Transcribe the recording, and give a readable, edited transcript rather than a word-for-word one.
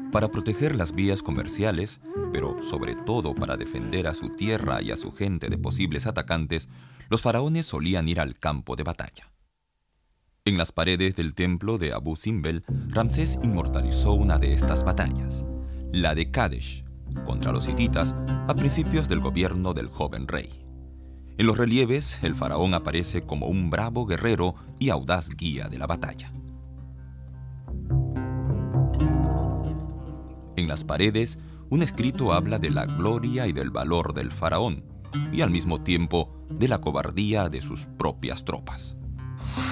Para proteger las vías comerciales, pero sobre todo para defender a su tierra y a su gente de posibles atacantes, los faraones solían ir al campo de batalla. En las paredes del templo de Abu Simbel, Ramsés inmortalizó una de estas batallas, la de Kadesh, contra los hititas a principios del gobierno del joven rey. En los relieves, el faraón aparece como un bravo guerrero y audaz guía de la batalla. En las paredes, un escrito habla de la gloria y del valor del faraón, y al mismo tiempo de la cobardía de sus propias tropas.